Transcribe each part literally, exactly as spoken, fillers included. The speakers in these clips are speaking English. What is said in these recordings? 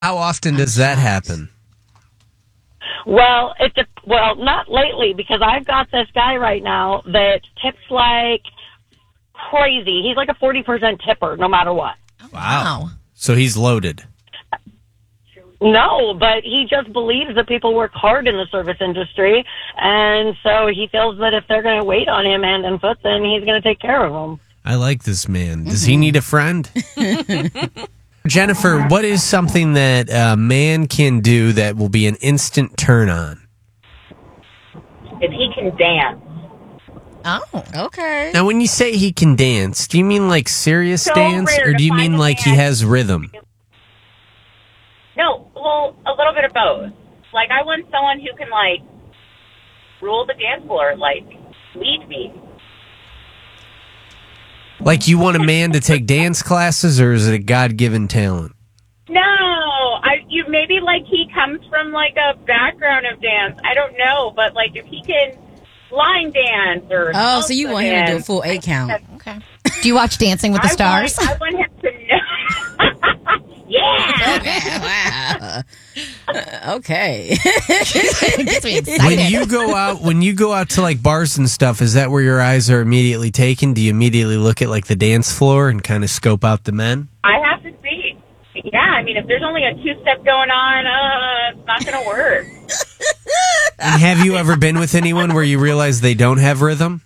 How often does that happen? Well, it's a, well, not lately because I've got this guy right now that tips like crazy. He's like a forty percent tipper no matter what. Wow. So he's loaded. No, but he just believes that people work hard in the service industry, and so he feels that if they're going to wait on him hand and foot, then he's going to take care of them. I like this man. Does he need a friend? Jennifer, what is something that a man can do that will be an instant turn on? If he can dance. Oh, okay. Now, when you say he can dance, do you mean like serious So dance, rare or to do you find mean a like he man- has rhythm? No, well, a little bit of both. Like, I want someone who can, like, rule the dance floor, like, lead me. Like you want a man to take dance classes, or is it a God-given talent? No, I you maybe, like, he comes from, like, a background of dance. I don't know, but, like, if he can line dance or... Oh, so you want him to do a dance, full eight count. Okay. Do you watch Dancing with the I Stars? Want, I want him to know... yeah! Wow. Okay. Gets me excited. When you go out, when you go out to like bars and stuff, is that where your eyes are immediately taken? Do you immediately look at like the dance floor and kind of scope out the men? I have to see. Yeah, I mean, if there's only a two-step going on, uh, it's not going to work. And have you ever been with anyone where you realize they don't have rhythm?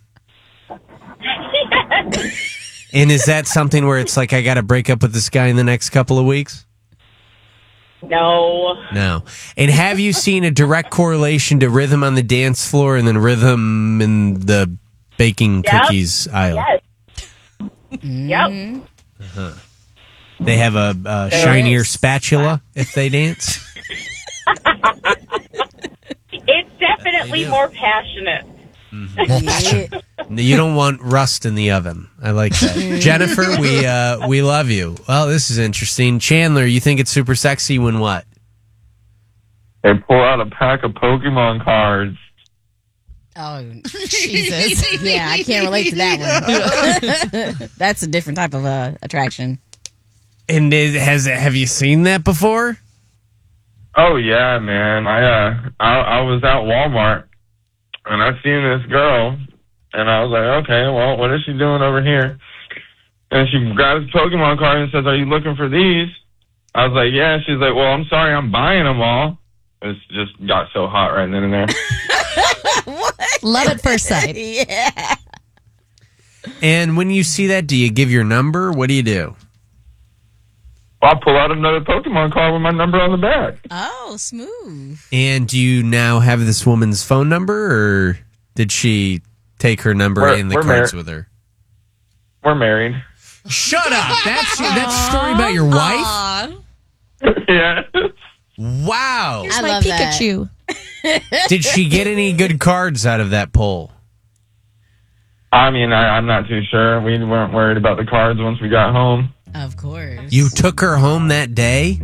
And is that something where it's like, I got to break up with this guy in the next couple of weeks? No. No. And have you seen a direct correlation to rhythm on the dance floor and then rhythm in the baking Yep. cookies aisle? Yes. Yep. Uh-huh. They have a, a shinier spatula if they dance? It's definitely more passionate. Mm-hmm. You don't want rust in the oven. I like that. Jennifer, we uh, we love you. Well, this is interesting. Chandler, you think it's super sexy when what? They pull out a pack of Pokemon cards. Oh, Jesus. Yeah, I can't relate to that one. That's a different type of uh, attraction. And it has have you seen that before? Oh yeah, man. I uh, I, I was at Walmart and I seen this girl, and I was like, okay, well, what is she doing over here? And she grabs a Pokemon card and says, "Are you looking for these?" I was like, "Yeah." She's like, "Well, I'm sorry, I'm buying them all." It just got so hot right then and there. What? Love at first sight. Yeah. And when you see that, do you give your number? What do you do? I'll pull out another Pokemon card with my number on the back. Oh, smooth. And do you now have this woman's phone number, or did she take her number We're- and the we're cards mar- with her? We're married. Shut up! That's that's a story about your wife? Aw. Yeah. Wow! Here's I my love that. Pikachu. Did she get any good cards out of that poll? I mean, I, I'm not too sure. We weren't worried about the cards once we got home. Of course. You took her home that day?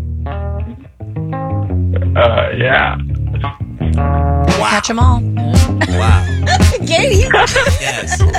Uh, yeah. Catch them all. Wow. Katie. Yes.